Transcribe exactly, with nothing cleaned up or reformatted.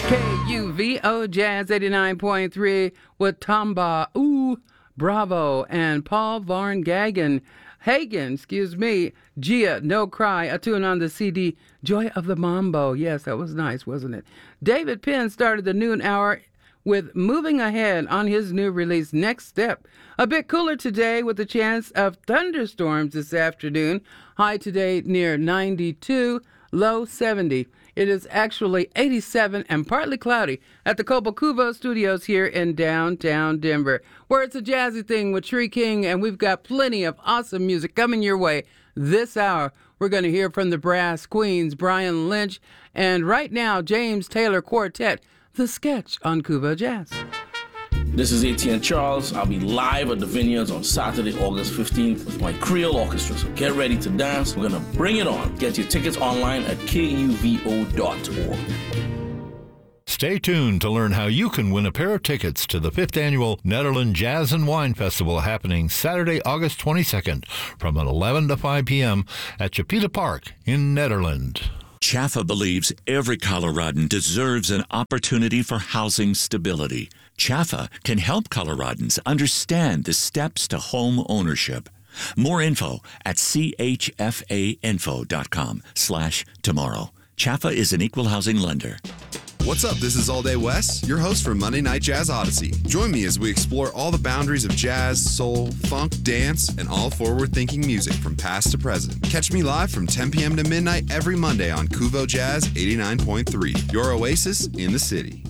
K U V O Jazz eighty-nine point three with Tamba, Ooh, Bravo, and Paul Varn Gagan. Hagen, excuse me, Gia, No Cry, a tune on the C D, Joy of the Mambo. Yes, that was nice, wasn't it? David Penn started the noon hour with Moving Ahead on his new release, Next Step. A bit cooler today with a chance of thunderstorms this afternoon. High today near ninety-two, low seventy. It is actually eighty-seven and partly cloudy at the Cobo Cubo Studios here in downtown Denver, where it's a jazzy thing with Tree King, and we've got plenty of awesome music coming your way this hour. We're going to hear from the Brass Queens, Brian Lynch, and right now, James Taylor Quartet, The Sketch on Cuba Jazz. This is A T N Charles. I'll be live at the Vineyards on Saturday, August fifteenth with my Creole Orchestra. So get ready to dance. We're going to bring it on. Get your tickets online at K U V O dot org. Stay tuned to learn how you can win a pair of tickets to the fifth Annual Netherlands Jazz and Wine Festival happening Saturday, August twenty-second from eleven to five p.m. at Chapita Park in Netherlands. CHAFA believes every Coloradan deserves an opportunity for housing stability. CHAFA can help Coloradans understand the steps to home ownership. More info at chfainfo.com slash tomorrow. CHAFA is an equal housing lender. What's up? This is All Day West, your host for Monday Night Jazz Odyssey. Join me as we explore all the boundaries of jazz, soul, funk, dance, and all forward-thinking music from past to present. Catch me live from ten p.m. to midnight every Monday on Cuvo Jazz eighty-nine point three, your oasis in the city.